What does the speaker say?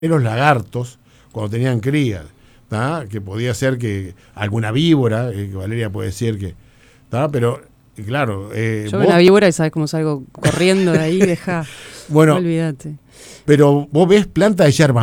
los lagartos cuando tenían crías, ¿tá? Que podía ser que alguna víbora, que Valeria puede decir que, ¿tá? Pero claro, yo veo una víbora y sabes cómo salgo corriendo de ahí, deja, bueno, olvídate. Pero vos ves plantas de yerba